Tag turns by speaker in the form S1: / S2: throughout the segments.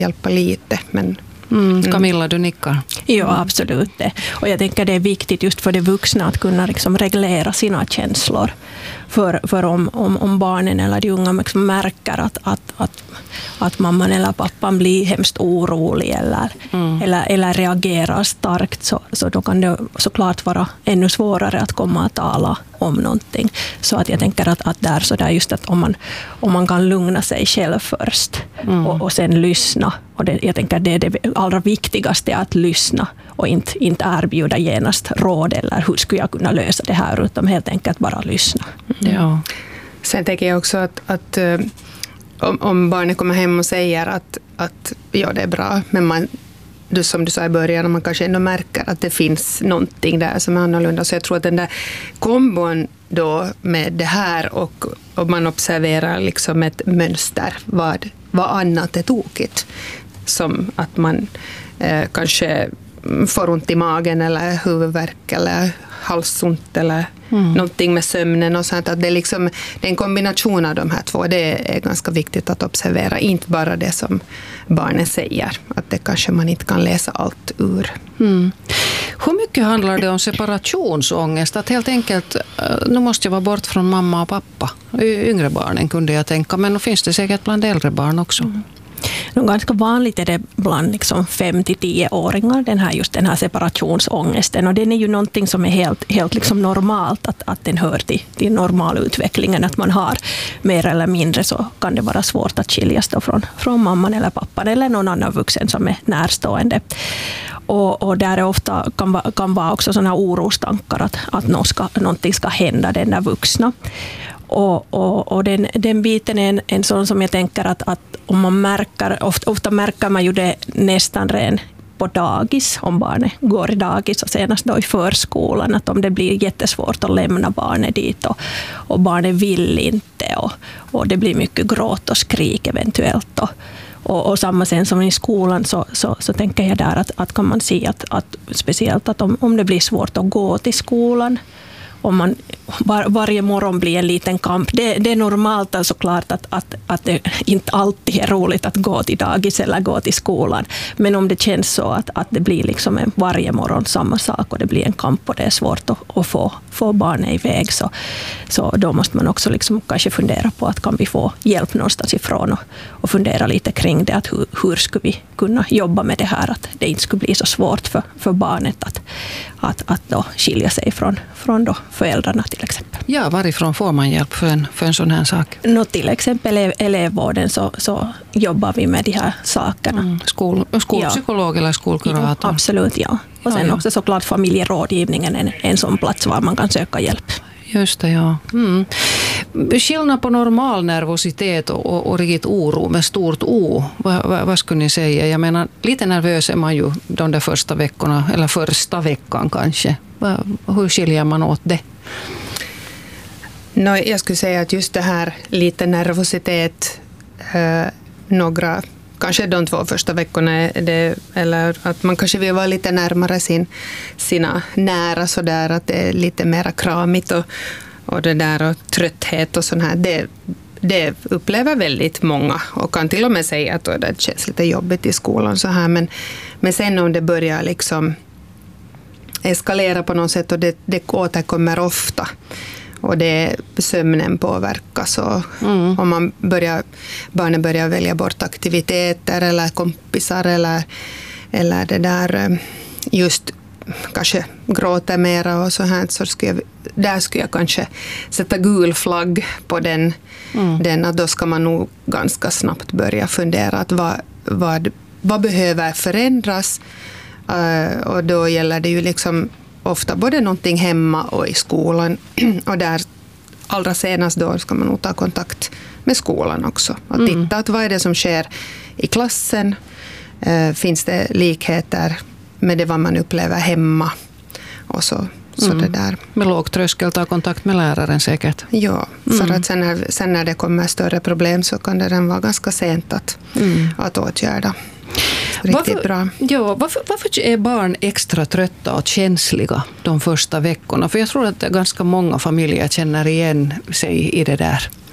S1: hjälpa lite. Men
S2: Camilla, du nickar.
S3: Ja, absolut det. Och jag tänker det är viktigt just för de vuxna att kunna liksom reglera sina känslor. För om barnen eller de unga liksom märker att mamman eller pappan blir hemskt orolig eller reagerar starkt, så då kan det såklart vara ännu svårare att komma att tala om någonting. Så att jag tänker att där så där just att om man kan lugna sig själv först och sen lyssna. Och jag tänker det är det allra viktigaste, att lyssna och inte erbjuda genast råd eller hur skulle jag kunna lösa det här, utan helt enkelt bara lyssna.
S2: Ja.
S1: Sen tänker jag också att om barnet kommer hem och säger att ja, det är bra, men som du sa i början, man kanske ändå märker att det finns någonting där som är annorlunda. Så jag tror att den där kombon då med det här och man observerar liksom ett mönster, vad annat är tokigt. Som att man kanske får ont i magen eller huvudvärk eller halsont eller någonting med sömnen och sånt. Att det är en kombination av de här två. Det är ganska viktigt att observera. Inte bara det som barnen säger. Att det kanske man inte kan läsa allt ur.
S2: Hur mycket handlar det om separationsångest? Att helt enkelt, nu måste jag vara bort från mamma och pappa. Yngre barnen kunde jag tänka, men då finns det säkert bland äldre barn också.
S3: Ganska vanligt är det bland liksom 5-10-åringar, den här separationsångesten. Och den är ju någonting som är helt liksom normalt, att den hör till normalutvecklingen. Att man har mer eller mindre, så kan det vara svårt att skiljas då från mamman eller pappan eller någon annan vuxen som är närstående. Och där är ofta kan vara också sådana orostankar att någonting ska hända den där vuxna. Och den biten är en sån som jag tänker att om man märker, ofta märker man ju det nästan redan på dagis, om barnet går i dagis och senast då i förskolan, att om det blir jättesvårt att lämna barnet dit och barnet vill inte och det blir mycket gråt och skrik eventuellt och samma sen som i skolan så tänker jag där att kan man se att speciellt att om det blir svårt att gå till skolan, om man varje morgon blir en liten kamp. Det är normalt alltså klart att det inte alltid är roligt att gå till dagis eller gå till skolan. Men om det känns så att det blir liksom varje morgon samma sak och det blir en kamp och det är svårt att få barnet iväg, så då måste man också liksom kanske fundera på att kan vi få hjälp någonstans ifrån och fundera lite kring det, att hur skulle vi kunna jobba med det här, att det inte skulle bli så svårt för barnet att då skilja sig från då föräldrarna till exempel.
S2: Ja, varifrån får man hjälp för en sån här sak?
S3: Till exempel elevvården så jobbar vi med de här sakerna.
S2: Skolpsykolog eller skolkurator?
S3: Ja, absolut, ja. Och sen också såklart familjerådgivningen är en sån plats var man kan söka hjälp.
S2: Just det, ja. Skillnad på normal nervositet och riktigt oro med stort O. Vad skulle ni säga? Jag menar, lite nervös är man ju de där första veckorna, eller första veckan kanske. Hur skiljer man åt det?
S1: Jag skulle säga att just det här lite nervositet, några, kanske de 2 första veckorna är det, eller att man kanske vill vara lite närmare sina nära sådär, att det är lite mer kramigt och det där och trötthet och sånt här, det upplever väldigt många och kan till och med säga att det känns lite jobbigt i skolan så här, men sen om det börjar liksom eskalera på något sätt och det återkommer ofta och det sömnen påverkas och om barnen börjar välja bort aktiviteter eller kompisar eller det där just kanske gråter mera och så här, så skulle jag kanske sätta gul flagg på den att då ska man nog ganska snabbt börja fundera att vad behöver förändras. Och då gäller det ju liksom ofta både någonting hemma och i skolan. Och där allra senast då ska man nog ta kontakt med skolan också. Och titta att vad är det som sker i klassen. Finns det likheter med det vad man upplever hemma. Och så det där.
S2: Med låg tröskel ta kontakt med läraren säkert.
S1: Ja, för att sen när det kommer större problem så kan det redan vara ganska sent att åtgärda. Riktigt bra.
S2: Ja, varför är barn extra trötta och känsliga de första veckorna? För jag tror att ganska många familjer känner igen sig i det där.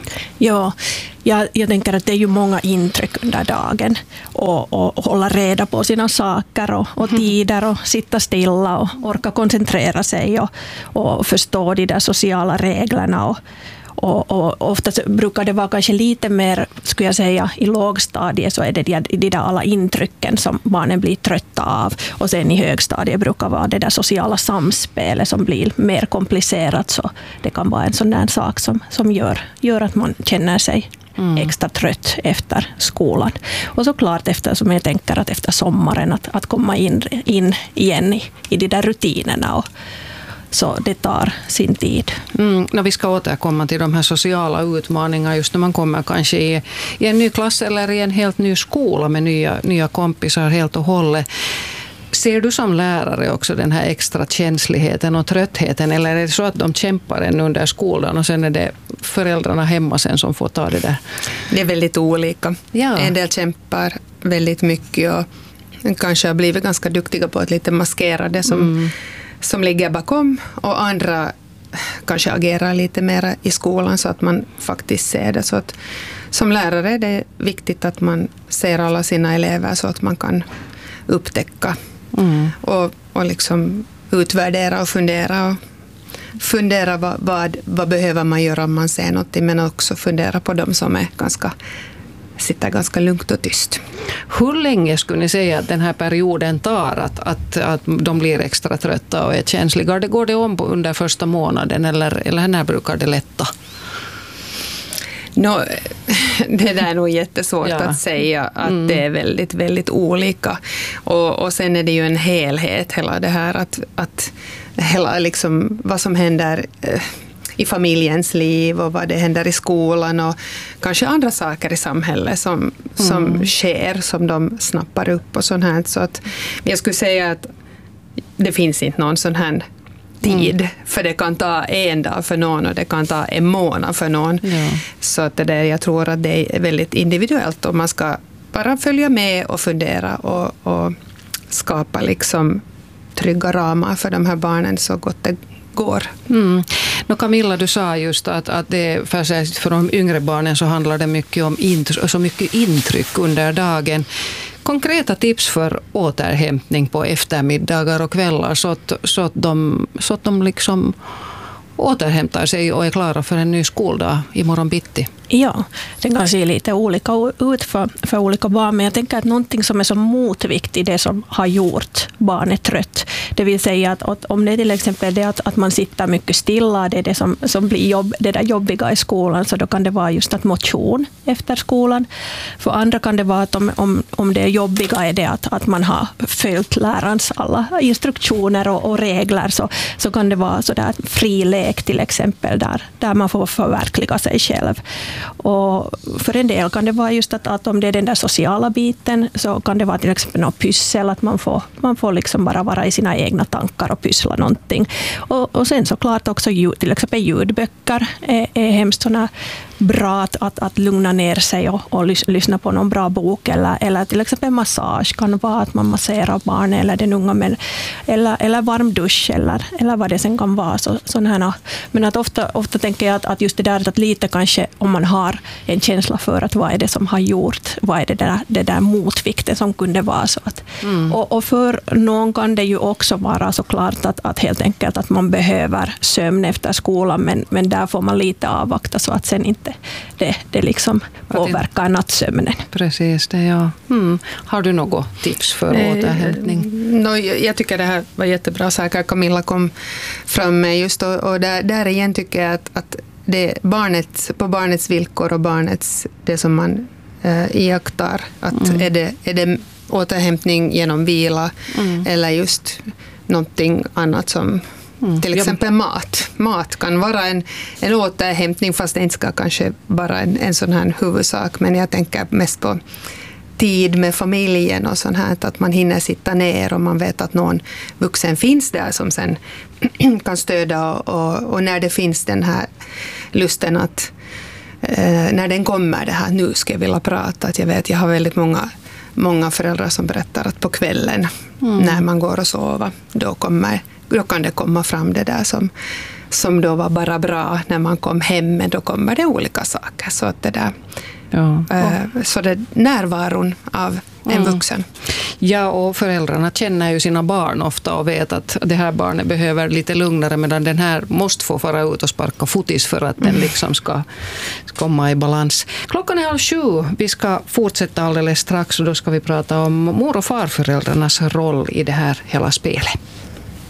S3: Ja, jag tänker att det är ju många intryck under dagen och hålla reda på sina saker och tider och sitta stilla och orka koncentrera sig och förstå de där sociala reglerna och ofta brukar det vara kanske lite mer, skulle jag säga, i lågstadiet så är det de där alla intrycken som barnen blir trötta av, och sen i högstadiet brukar vara det där sociala samspelet som blir mer komplicerat, så det kan vara en sån där sak som gör att man känner sig extra trött efter skolan. Och såklart eftersom jag tänker att efter sommaren att komma in igen i de där rutinerna, så det tar sin tid.
S2: Vi ska återkomma till de här sociala utmaningarna just när man kommer kanske i en ny klass eller i en helt ny skola med nya kompisar helt och hållet. Ser du som lärare också den här extra känsligheten och tröttheten, eller är det så att de kämpar ännu under skolan och sen är det föräldrarna hemma sen som får ta det där?
S1: Det är väldigt olika.
S2: Ja.
S1: En del kämpar väldigt mycket och kanske har blivit ganska duktiga på att lite maskera det som ligger bakom, och andra kanske agerar lite mer i skolan så att man faktiskt ser det. Så att som lärare är det viktigt att man ser alla sina elever så att man kan upptäcka och liksom utvärdera och fundera vad behöver man göra om man ser något, men också fundera på dem som är sitter ganska lugnt och tyst.
S2: Hur länge skulle ni säga att den här perioden tar att de blir extra trötta och är känsliga? Går det om under första månaden eller när brukar det lätta?
S1: Det där är nog jättesvårt att säga, att det är väldigt, väldigt olika. Och sen är det ju en helhet, hela det här att hela liksom vad som händer i familjens liv och vad det händer i skolan och kanske andra saker i samhället som sker, som de snappar upp och sånt här. Så att jag skulle säga att det finns inte någon sån här tid, för det kan ta en dag för någon och det kan ta en månad för någon. Ja. Så att jag tror att det är väldigt individuellt och man ska bara följa med och fundera och skapa liksom trygga ramar för de här barnen så gott det går.
S2: Camilla, du sa just att det för de yngre barnen så handlar det mycket om så mycket intryck under dagen. Konkreta tips för återhämtning på eftermiddagar och kvällar så att de liksom återhämtar sig och är klara för en ny skoldag imorgon bitti.
S3: Ja, det kan se lite olika ut för olika barn, men jag tänker att någonting som är så motvikt i det som har gjort barnet trött, det vill säga att om det är till exempel det att man sitter mycket stilla, det är det som blir det där jobbiga i skolan, så då kan det vara just att motion efter skolan. För andra kan det vara att om det jobbiga är det att man har följt lärarens alla instruktioner och regler, så kan det vara sådär fri lek till exempel där man får förverkliga sig själv. Och för en del kan det vara just att om det är den där sociala biten, så kan det vara till exempel något pyssel, att man får liksom bara vara i sina egna tankar och pyssla någonting. Och sen såklart också till exempel ljudböcker är hemskt såna bra att lugna ner sig och lyssna på någon bra bok, eller till exempel massage kan vara att man masserar barnen eller den unga, eller varm dusch eller vad det sen kan vara. Men att ofta tänker jag att just det där att lite kanske om man har en känsla för att vad är det som har gjort, vad är det där motvikten som kunde vara så att, och för någon kan det ju också vara såklart att helt enkelt att man behöver sömn efter skolan, men där får man lite avvakta så att sen inte det liksom påverkar nattsömnen.
S2: Precis det, ja. Har du något tips för återhämtning?
S1: Jag tycker det här var jättebra saker Camilla kom fram med just, och där igen tycker jag att det på barnets villkor och det som man iakttar, att är det återhämtning genom vila eller just någonting annat som till exempel mat. Mat kan vara en återhämtning, fast det inte ska kanske vara en sån här huvudsak, men jag tänker mest på tid med familjen och sånt här, att man hinner sitta ner och man vet att någon vuxen finns där som sen kan stödja, och när det finns den här lusten att när den kommer det här, nu ska jag vilja prata, att jag har väldigt många föräldrar som berättar att på kvällen när man går och sover, då kan det komma fram det där som då var bara bra när man kom hem, men då kommer det olika saker. Så att det där, så det närvaron av en vuxen.
S2: Ja, och föräldrarna känner ju sina barn ofta och vet att det här barnet behöver lite lugnare, medan den här måste få fara ut och sparka fotis för att den liksom ska komma i balans. Klockan är 7:30. Vi ska fortsätta alldeles strax och då ska vi prata om mor- och farföräldrarnas roll i det här hela spelet.